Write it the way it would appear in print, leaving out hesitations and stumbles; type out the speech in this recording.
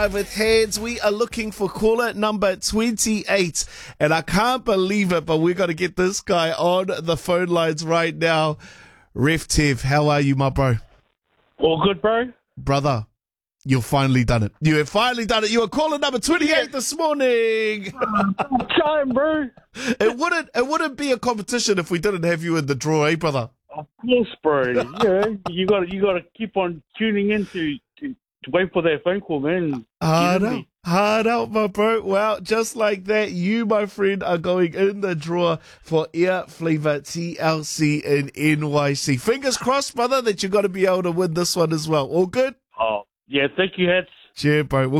With hands, we are looking for caller number 28, and I can't believe it, but we're going to get this guy on the phone lines right now. Ref Tev, how are you, my bro? All good, bro. Brother, you've finally done it. You have finally done it. You were caller number 28 this morning. Time, bro. It wouldn't be a competition if we didn't have you in the draw, eh, brother? Of course, bro. Yeah, you got to keep on tuning in to wait for that phone call, man. Hard out, my bro. Well, just like that, you, my friend, are going in the draw for Air Flavour TLC in NYC. Fingers crossed, brother, that you're going to be able to win this one as well. All good? Oh, yeah. Thank you, Hats. Cheers, bro.